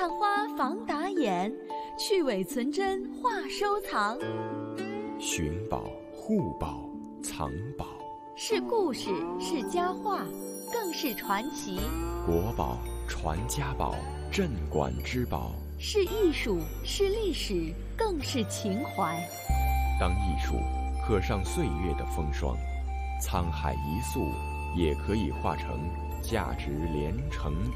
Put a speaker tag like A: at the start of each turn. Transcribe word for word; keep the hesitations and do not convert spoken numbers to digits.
A: 看花防打眼，去伪存真话收藏。
B: 寻宝、护宝、藏宝，
A: 是故事，是佳话，更是传奇。
B: 国宝、传家宝、镇馆之宝，
A: 是艺术，是历史，更是情怀。
B: 当艺术刻上岁月的风霜，沧海一粟也可以化成价值连城